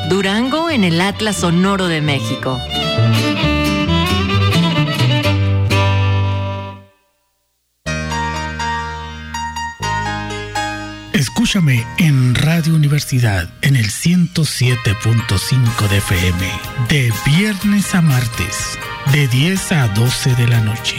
Durango en el Atlas Sonoro de México. Escúchame en Radio Universidad en el 107.5 de FM, de viernes a martes, de 10 a 12 de la noche.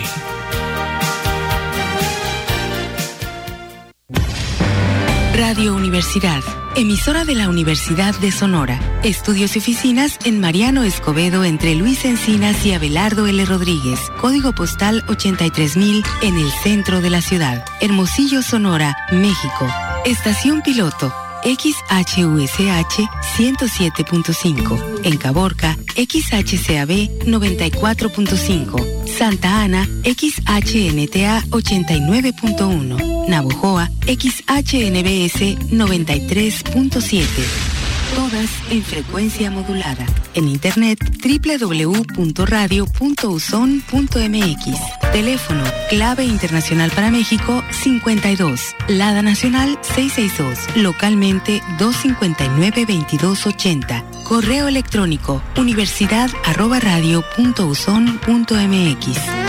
Radio Universidad, emisora de la Universidad de Sonora. Estudios y oficinas en Mariano Escobedo entre Luis Encinas y Abelardo L. Rodríguez. Código postal 83,000 en el centro de la ciudad. Hermosillo, Sonora, México. Estación piloto XHUSH 107.5. En Caborca, XHCAB 94.5. Santa Ana, XHNTA 89.1. Navojoa, XHNBS 93.7. Todas en frecuencia modulada. En internet www.radio.uson.mx. Teléfono clave internacional para México 52. Lada nacional 662. Localmente 259-2280. Correo electrónico universidad@radio.uson.mx.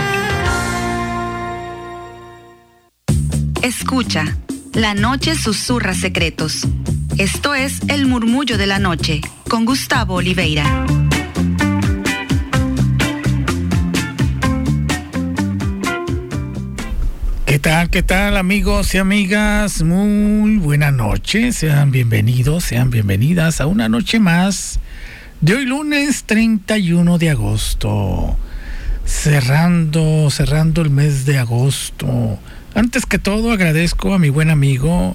Escucha. La noche susurra secretos. Esto es El Murmullo de la Noche, con Gustavo Oliveira. ¿Qué tal amigos y amigas? Muy buena noche, sean bienvenidos, sean bienvenidas a una noche más de hoy lunes 31 de agosto, cerrando el mes de agosto. Antes que todo agradezco a mi buen amigo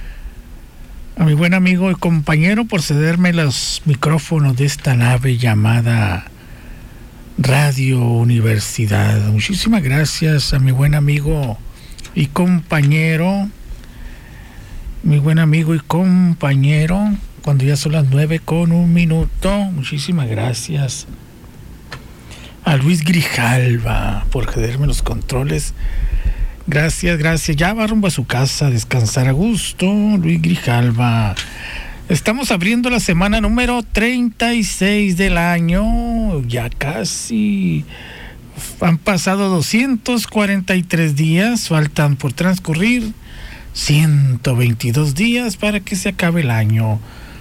y compañero por cederme los micrófonos de esta nave llamada Radio Universidad. Muchísimas gracias a mi buen amigo y compañero, cuando ya son las 9:01. Muchísimas gracias a Luis Grijalva por cederme los controles. Gracias. Ya va rumbo a su casa a descansar a gusto, Luis Grijalva. Estamos abriendo la semana número 36 del año. Ya casi han pasado 243 días. Faltan por transcurrir 122 días para que se acabe el año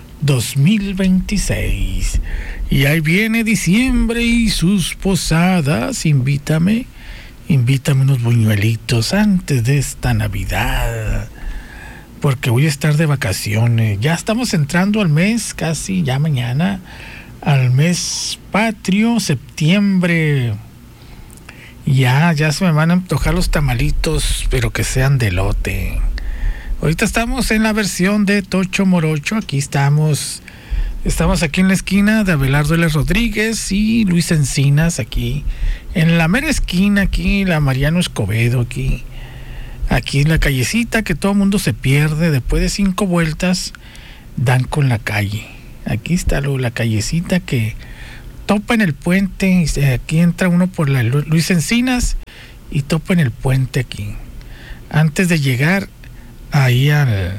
2026. Y ahí viene diciembre y sus posadas. Invítame unos buñuelitos antes de esta Navidad, porque voy a estar de vacaciones. Ya estamos entrando al mes, casi ya mañana, al mes patrio, septiembre. Ya se me van a antojar los tamalitos, pero que sean de elote. Ahorita estamos en la versión de Tocho Morocho. Aquí estamos aquí en la esquina de Abelardo L. Rodríguez y Luis Encinas, aquí en la mera esquina, aquí la Mariano Escobedo, aquí en la callecita que todo el mundo se pierde. Después de 5 vueltas dan con la calle. Aquí está la callecita que topa en el puente. Aquí entra uno por la Luis Encinas y topa en el puente aquí, antes de llegar ahí al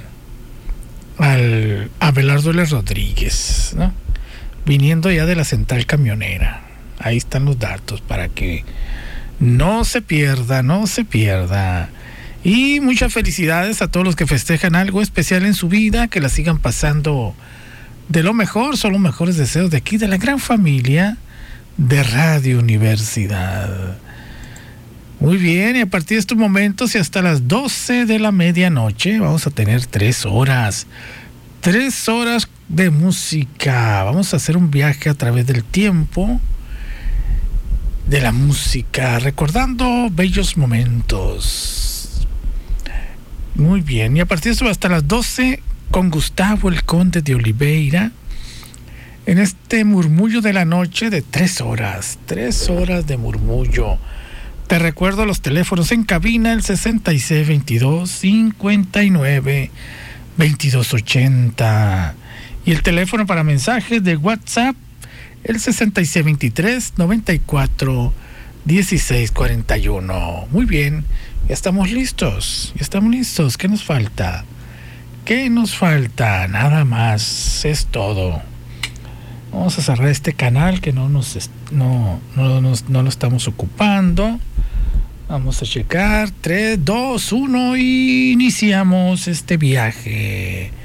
Abelardo L. Rodríguez, ¿no? Viniendo ya de la central camionera. Ahí están los datos para que no se pierda. Y muchas felicidades a todos los que festejan algo especial en su vida, que la sigan pasando de lo mejor. Son los mejores deseos de aquí, de la gran familia de Radio Universidad. Muy bien, y a partir de estos momentos y hasta las 12 de la medianoche vamos a tener 3 horas de música. Vamos a hacer un viaje a través del tiempo de la música, recordando bellos momentos. Muy bien, y a partir de eso hasta las 12 con Gustavo el Conde de Oliveira, en este murmullo de la noche de 3 horas de murmullo. Te recuerdo los teléfonos en cabina, el 6622-59-2280. Y el teléfono para mensajes de WhatsApp, el 6623-94-1641. Muy bien, ya estamos listos. ¿Qué nos falta? Nada más, es todo. Vamos a cerrar este canal que no lo estamos ocupando. Vamos a checar. 3, 2, 1 y iniciamos este viaje.